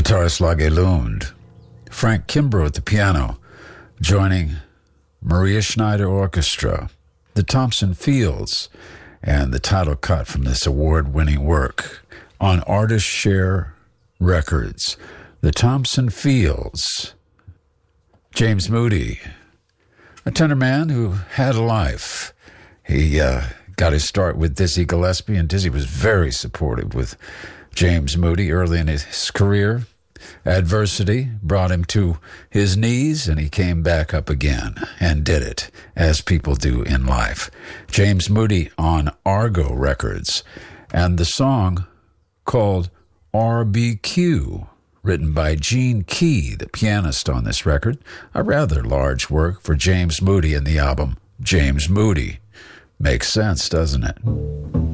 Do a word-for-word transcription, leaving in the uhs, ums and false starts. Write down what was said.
guitarist Lage Lund, Frank Kimbrough at the piano, joining Maria Schneider Orchestra, the Thompson Fields, and the title cut from this award-winning work on Artist Share Records, the Thompson Fields. James Moody, a tenor man who had a life. He uh, got his start with Dizzy Gillespie, and Dizzy was very supportive with James Moody early in his career. Adversity brought him to his knees, and he came back up again and did it, as people do in life. James Moody on Argo Records, and the song called R B Q, written by Gene Key, the pianist on this record, a rather large work for James Moody in the album James Moody. Makes sense, doesn't it?